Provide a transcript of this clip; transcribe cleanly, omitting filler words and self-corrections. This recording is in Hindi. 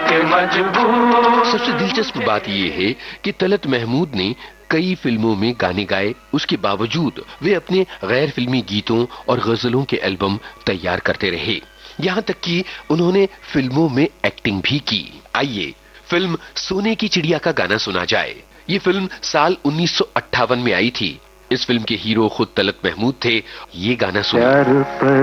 के मजबूर। सबसे दिलचस्प बात यह है कि तलत महमूद ने कई फिल्मों में गाने गाए, उसके बावजूद वे अपने गैर फिल्मी गीतों और गजलों के एल्बम तैयार करते रहे। यहाँ तक कि उन्होंने फिल्मों में एक्टिंग भी की। आइए फिल्म सोने की चिड़िया का गाना सुना जाए। ये फिल्म साल 1958 में आई थी। इस फिल्म के हीरो खुद तलत महमूद थे। ये गाना सुनिए।